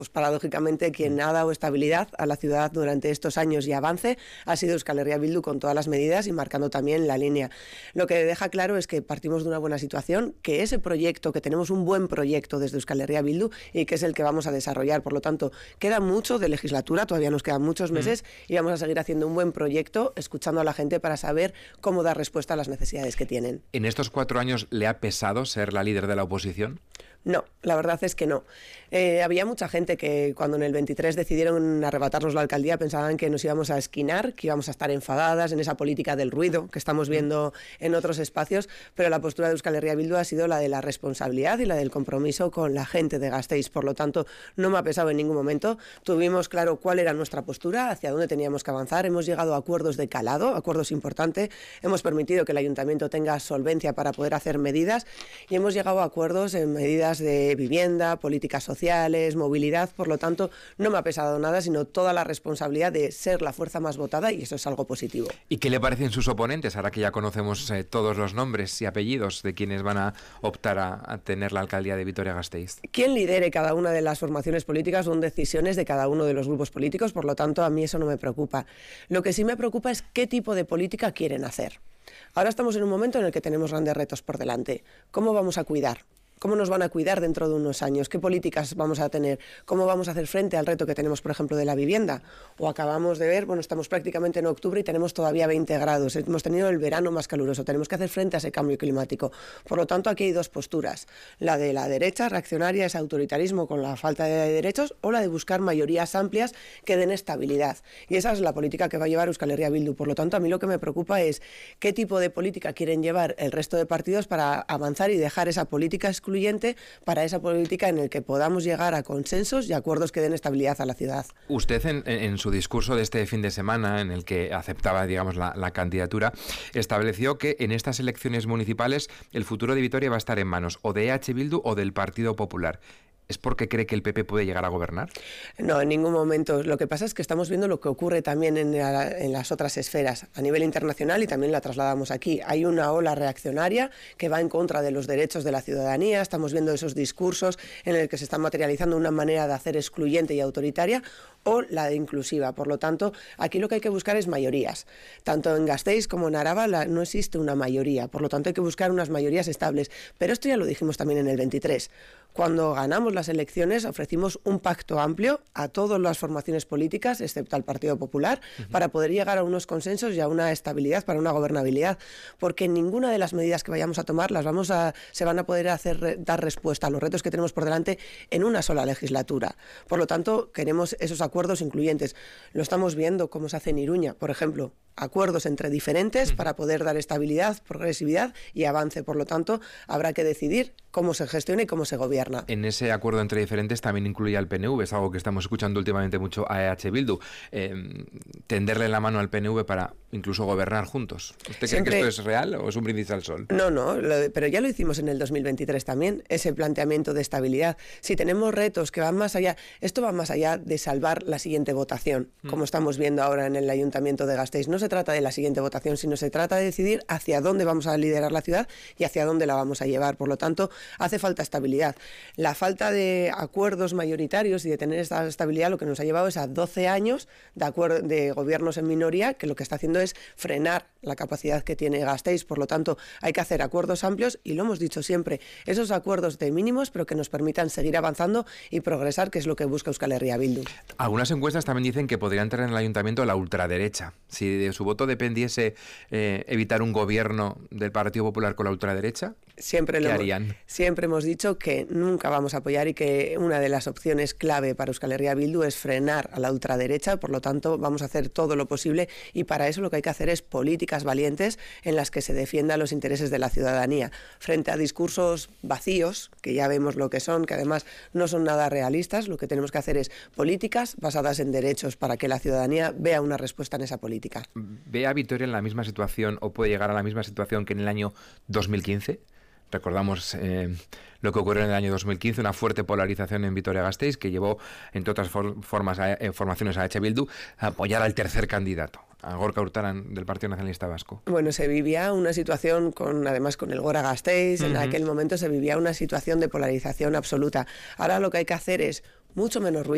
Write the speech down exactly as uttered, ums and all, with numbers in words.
Pues paradójicamente quien ha dado estabilidad a la ciudad durante estos años y avance ha sido Euskal Herria Bildu con todas las medidas y marcando también la línea. Lo que deja claro es que partimos de una buena situación, que ese proyecto, que tenemos un buen proyecto desde Euskal Herria Bildu y que es el que vamos a desarrollar. Por lo tanto, queda mucho de legislatura, todavía nos quedan muchos meses mm. y vamos a seguir haciendo un buen proyecto, escuchando a la gente para saber cómo dar respuesta a las necesidades que tienen. ¿En estos cuatro años le ha pesado ser la líder de la oposición? No, la verdad es que no. Eh, había mucha gente que cuando en el veintitrés decidieron arrebatarnos la alcaldía pensaban que nos íbamos a esquinar, que íbamos a estar enfadadas en esa política del ruido que estamos viendo en otros espacios, pero la postura de Euskal Herria Bildu ha sido la de la responsabilidad y la del compromiso con la gente de Gasteiz. Por lo tanto, no me ha pesado en ningún momento. Tuvimos claro cuál era nuestra postura, hacia dónde teníamos que avanzar. Hemos llegado a acuerdos de calado, acuerdos importantes. Hemos permitido que el ayuntamiento tenga solvencia para poder hacer medidas y hemos llegado a acuerdos en medidas de vivienda, políticas sociales, movilidad. Por lo tanto, no me ha pesado nada, sino toda la responsabilidad de ser la fuerza más votada, y eso es algo positivo. ¿Y qué le parecen sus oponentes, ahora que ya conocemos eh, todos los nombres y apellidos de quienes van a optar a, a tener la alcaldía de Vitoria-Gasteiz? Quien lidere cada una de las formaciones políticas son decisiones de cada uno de los grupos políticos, por lo tanto, a mí eso no me preocupa. Lo que sí me preocupa es qué tipo de política quieren hacer. Ahora estamos en un momento en el que tenemos grandes retos por delante. ¿Cómo vamos a cuidar? ¿Cómo nos van a cuidar dentro de unos años? ¿Qué políticas vamos a tener? ¿Cómo vamos a hacer frente al reto que tenemos, por ejemplo, de la vivienda? O acabamos de ver, bueno, estamos prácticamente en octubre y tenemos todavía veinte grados. Hemos tenido el verano más caluroso. Tenemos que hacer frente a ese cambio climático. Por lo tanto, aquí hay dos posturas. La de la derecha, reaccionaria, ese autoritarismo con la falta de derechos, o la de buscar mayorías amplias que den estabilidad. Y esa es la política que va a llevar Euskal Herria Bildu. Por lo tanto, a mí lo que me preocupa es qué tipo de política quieren llevar el resto de partidos para avanzar y dejar esa política excluyente para esa política en el que podamos llegar a consensos y acuerdos que den estabilidad a la ciudad. Usted en, en su discurso de este fin de semana, en el que aceptaba, digamos, la, la candidatura, estableció que en estas elecciones municipales el futuro de Vitoria va a estar en manos o de E H Bildu o del Partido Popular. ¿Es porque cree que el P P puede llegar a gobernar? No, en ningún momento. Lo que pasa es que estamos viendo lo que ocurre también en, la, en las otras esferas, a nivel internacional, y también la trasladamos aquí. Hay una ola reaccionaria que va en contra de los derechos de la ciudadanía. Estamos viendo esos discursos en el que se están materializando una manera de hacer excluyente y autoritaria, o la de inclusiva. Por lo tanto, aquí lo que hay que buscar es mayorías. Tanto en Gasteiz como en Araba la, no existe una mayoría. Por lo tanto, hay que buscar unas mayorías estables. Pero esto ya lo dijimos también en el veintitrés. Cuando ganamos las elecciones, ofrecimos un pacto amplio a todas las formaciones políticas, excepto al Partido Popular, uh-huh. para poder llegar a unos consensos y a una estabilidad, para una gobernabilidad. Porque ninguna de las medidas que vayamos a tomar las vamos a, se van a poder hacer dar respuesta a los retos que tenemos por delante en una sola legislatura. Por lo tanto, queremos esos acuerdos incluyentes. Lo estamos viendo cómo se hace en Iruña, por ejemplo. Acuerdos entre diferentes uh-huh. para poder dar estabilidad, progresividad y avance. Por lo tanto, habrá que decidir cómo se gestiona y cómo se gobierna. En ese acuerdo entre diferentes también incluye al P N V, es algo que estamos escuchando últimamente mucho a E H Bildu. Eh, tenderle la mano al P N V para incluso gobernar juntos. ¿Usted Siempre... cree que esto es real o es un brindis al sol? No, no, lo, pero ya lo hicimos en el dos mil veintitrés también, ese planteamiento de estabilidad. Si tenemos retos que van más allá, esto va más allá de salvar la siguiente votación, mm. como estamos viendo ahora en el Ayuntamiento de Gasteiz. No se trata de la siguiente votación, sino se trata de decidir hacia dónde vamos a liderar la ciudad y hacia dónde la vamos a llevar. Por lo tanto, hace falta estabilidad. La falta de acuerdos mayoritarios y de tener esta estabilidad lo que nos ha llevado es a doce años de, acuerdo, de gobiernos en minoría, que lo que está haciendo es frenar la capacidad que tiene Gasteiz. Por lo tanto, hay que hacer acuerdos amplios y lo hemos dicho siempre, esos acuerdos de mínimos, pero que nos permitan seguir avanzando y progresar, que es lo que busca Euskal Herria Bildu. Algunas encuestas también dicen que podría entrar en el ayuntamiento la ultraderecha. Si de su voto dependiese eh, evitar un gobierno del Partido Popular con la ultraderecha, siempre ¿qué lo harían? Hemos, siempre hemos dicho que nunca vamos a apoyar y que una de las opciones clave para Euskal Herria Bildu es frenar a la ultraderecha. Por lo tanto, vamos a hacer todo lo posible y para eso lo que hay que hacer es políticas valientes en las que se defiendan los intereses de la ciudadanía frente a discursos vacíos, que ya vemos lo que son, que además no son nada realistas. Lo que tenemos que hacer es políticas basadas en derechos para que la ciudadanía vea una respuesta en esa política. ¿Ve a Vitoria en la misma situación o puede llegar a la misma situación que en el año dos mil quince? Recordamos eh, lo que ocurrió en el año dos mil quince, una fuerte polarización en Vitoria-Gasteiz que llevó, entre otras for formas, a, eh, formaciones a E H Bildu a apoyar al tercer candidato, a Gorka Urtaran del Partido Nacionalista Vasco. Bueno, se vivía una situación, con además con el Gora Gasteiz, uh-huh. en aquel momento se vivía una situación de polarización absoluta. Ahora lo que hay que hacer es mucho menos ruido.